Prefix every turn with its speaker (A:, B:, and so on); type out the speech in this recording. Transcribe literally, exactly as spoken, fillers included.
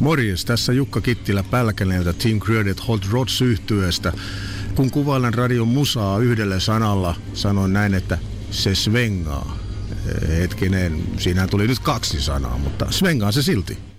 A: Morjes, tässä Jukka Kittilä Pälkäneeltä Team Credit Hot Rods -yhtyeestä. Kun kuvailen radion musaa yhdellä sanalla, sanon näin, että se svengaa. Hetkinen, siinä tuli nyt kaksi sanaa, mutta svengaa se silti.